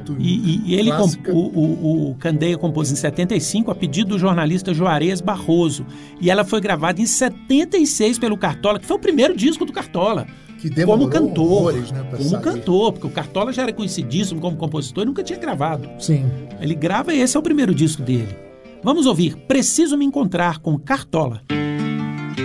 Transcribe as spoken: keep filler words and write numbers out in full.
muito E, e, e ele clássica. comp, o, o, o Candeia compôs em setenta e cinco a pedido do jornalista Juarez Barroso. E ela foi gravada em setenta e seis pelo Cartola, que foi o primeiro disco do Cartola. Que demorou como cantor, horrores, né, pra como sair. cantor, porque o Cartola já era conhecidíssimo como compositor e nunca tinha gravado. Sim. Ele grava e esse é o primeiro disco dele. Vamos ouvir Preciso Me Encontrar com Cartola.